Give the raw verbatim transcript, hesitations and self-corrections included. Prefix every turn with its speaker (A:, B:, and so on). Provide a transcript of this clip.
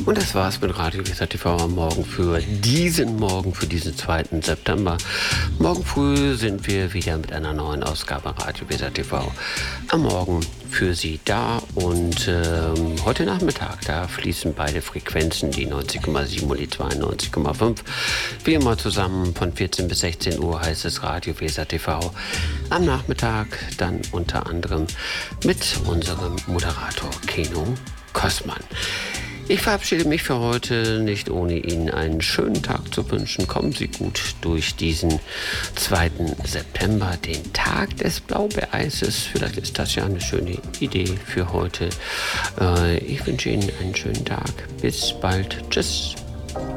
A: Und das war's mit Radio Weser T V am Morgen für diesen Morgen, für diesen zweiten September. Morgen früh sind wir wieder mit einer neuen Ausgabe Radio Weser T V am Morgen für Sie da. Und ähm, heute Nachmittag, da fließen beide Frequenzen, die neunzig Komma sieben und die zweiundneunzig Komma fünf. Wie immer zusammen von vierzehn bis sechzehn Uhr heißt es Radio Weser T V. Am Nachmittag dann unter anderem mit unserem Moderator Keno Kossmann. Ich verabschiede mich für heute, nicht ohne Ihnen einen schönen Tag zu wünschen. Kommen Sie gut durch diesen zweiten September, den Tag des Blaubeereises. Vielleicht ist das ja eine schöne Idee für heute. Ich wünsche Ihnen einen schönen Tag. Bis bald. Tschüss.